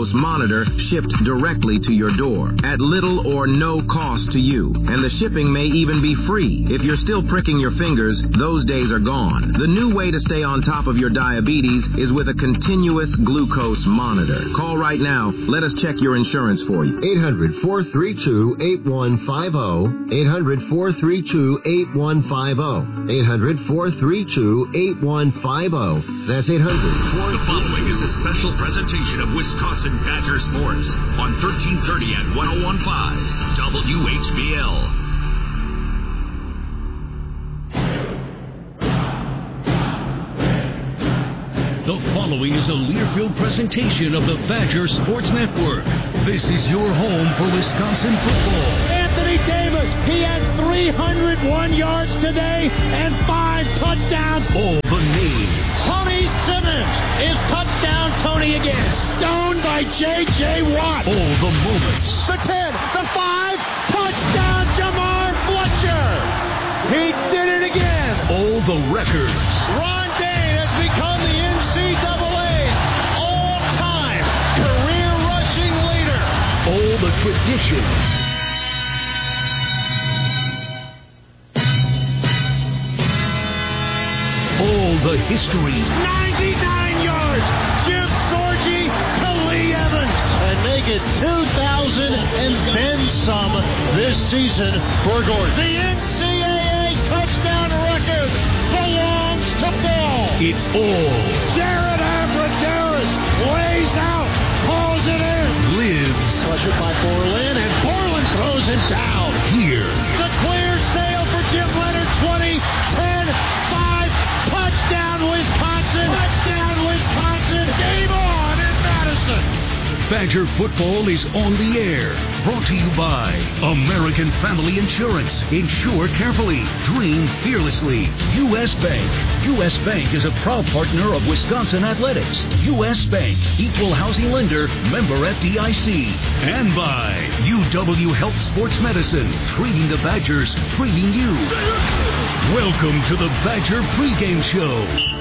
glucose monitor shipped directly to your door at little or no cost to you. And the shipping may even be free. If you're still pricking your fingers, those days are gone. The new way to stay on top of your diabetes is with a continuous glucose monitor. Call right now. Let us check your insurance for you. eight hundred, four three two, eight one five zero. eight hundred, four three two, eight one five zero. eight hundred, four three two, eight one five zero. That's eight hundred. The following is a special presentation of Wisconsin Badger Sports on thirteen thirty at ten fifteen W H B L. The following is a Learfield presentation of the Badger Sports Network. This is your home for Wisconsin football. Anthony Davis, he has three hundred one yards today and five touchdowns. All the names. Tony Simmons is touchdown Tony again. Stoned by J J. Watt. All the moments. The ten, the five, touchdown Jamar Fletcher. He did it again. All the records. Ron Dane has become the N C double A's all-time career rushing leader. All the traditions. All the history. ninety-nine yards. Jim Sorgi to Lee Evans. And make it two thousand and then some this season for Gordon. The N C double A touchdown record belongs to Ball. It all. Jared Abbrederis lays out, pulls it in. Lives. Pressured by Borland, and Borland throws it down. Here. The clear sail for Jim Leonard, twenty, ten, five, touchdown Wisconsin, touchdown Wisconsin, game on in Madison. Badger football is on the air. Brought to you by American Family Insurance. Insure carefully. Dream fearlessly. U S. Bank. U S. Bank is a proud partner of Wisconsin Athletics. U S. Bank. Equal housing lender. Member F D I C. And by U W Health Sports Medicine. Treating the Badgers. Treating you. Welcome to the Badger pregame show.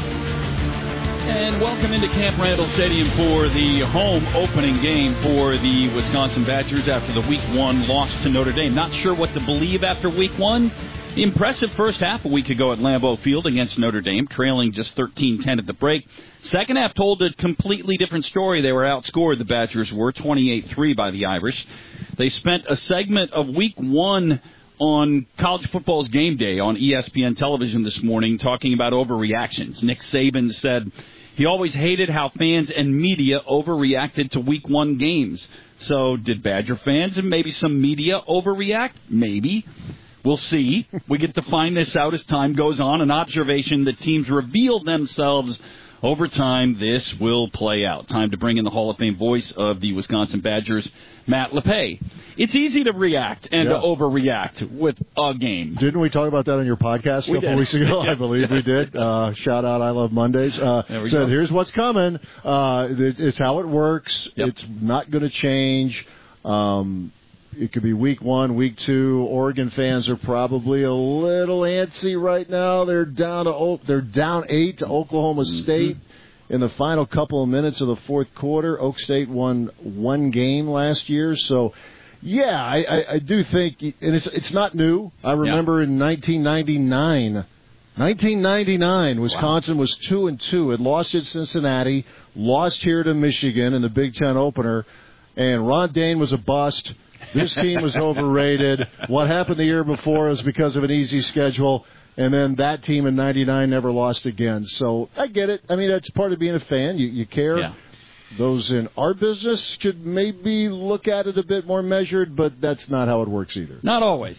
And welcome into Camp Randall Stadium for the home opening game for the Wisconsin Badgers after the week one loss to Notre Dame. Not sure what to believe after week one. The impressive first half a week ago at Lambeau Field against Notre Dame, trailing just thirteen ten at the break. Second half told a completely different story. They were outscored, the Badgers were, twenty-eight three by the Irish. They spent a segment of week one on College Football's Game Day on E S P N television this morning talking about overreactions. Nick Saban said he always hated how fans and media overreacted to week one games. So did Badger fans and maybe some media overreact? Maybe. We'll see. We get to find this out as time goes on. An observation that teams reveal themselves over time. This will play out. Time to bring in the Hall of Fame voice of the Wisconsin Badgers, Matt LePay. It's easy to react and yeah. to overreact with a game. Didn't we talk about that on your podcast a we couple did. weeks ago? yes, I believe yes. we did. Uh, shout out, I Love Mondays. Uh, there we said, go. here's what's coming. Uh, it, it's how it works. Yep. It's not going to change. Um, it could be week one, week two. Oregon fans are probably a little antsy right now. They're down to they're down eight to Oklahoma mm-hmm. State. In the final couple of minutes of the fourth quarter, Oak State won one game last year. So, yeah, I, I, I do think, and it's it's not new. I remember yeah. in nineteen ninety-nine, nineteen ninety-nine, Wisconsin wow. was two and two. It lost at Cincinnati, lost here to Michigan in the Big Ten opener, and Ron Dane was a bust. This team was overrated. What happened the year before was because of an easy schedule. And then that team in ninety-nine never lost again. So I get it. I mean, that's part of being a fan. You, you care. Yeah. Those in our business should maybe look at it a bit more measured, but that's not how it works either. Not always.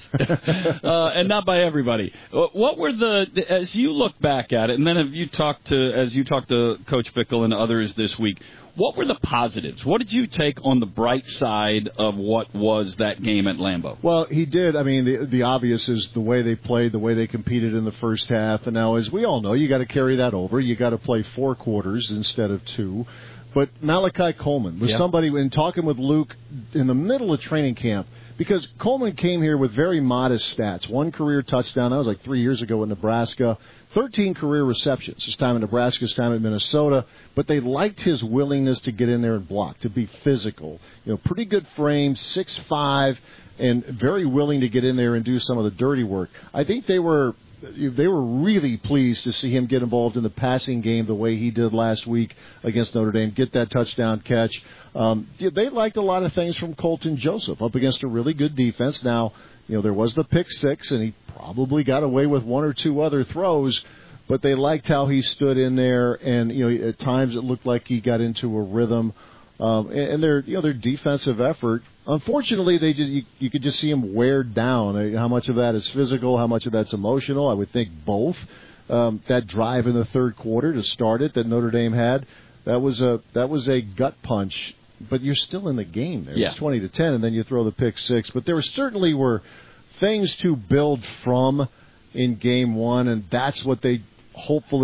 uh, and not by everybody. What were the, as you look back at it, and then have you talked to, as you talked to Coach Fickell and others this week, what were the positives? What did you take on the bright side of what was that game at Lambeau? Well, he did. I mean, the, the obvious is the way they played, the way they competed in the first half. And now, as we all know, you got to carry that over. You got to play four quarters instead of two. But Malachi Coleman was yep. somebody, in talking with Luke in the middle of training camp, because Coleman came here with very modest stats. One career touchdown, that was like three years ago in Nebraska. thirteen career receptions, his time in Nebraska, his time in Minnesota. But they liked his willingness to get in there and block, to be physical. You know, pretty good frame, six five, and very willing to get in there and do some of the dirty work. I think they were they were really pleased to see him get involved in the passing game the way he did last week against Notre Dame, get that touchdown catch. Um, they liked a lot of things from Colton Joseph up against a really good defense. Now, you know, there was the pick six, and he probably got away with one or two other throws, but they liked how he stood in there, and, you know, at times it looked like he got into a rhythm. Um, and, and their, you know, their defensive effort, unfortunately, they just, you, you could just see him wear down. How much of that is physical? How much of that's emotional? I would think both. Um, that drive in the third quarter to start it that Notre Dame had, that was a that was a gut punch. But you're still in the game there. Yeah. It's twenty to ten, and then you throw the pick six. But there certainly were things to build from in game one, and that's what they hopefully